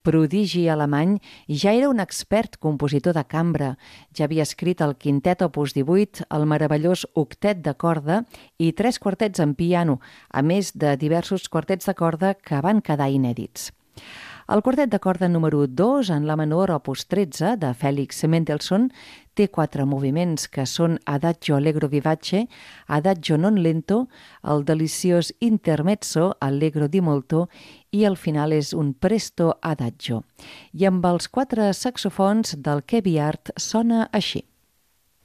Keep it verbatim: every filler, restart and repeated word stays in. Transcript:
Prodigi alemany, ja era un expert compositor de cambra. Ja havia escrit el quintet opus divuit, el meravellós octet de corda i tres quartets en piano, a més de diversos quartets de corda que van quedar inèdits. El quartet de corda número dos, en la menor opus tretze, de Félix Mendelssohn, té quatre moviments que són Adagio allegro vivace, Adagio non lento, el deliciós Intermezzo allegro di molto i el final és un Presto Adagio. I amb els quatre saxofons del Kevin Art sona així.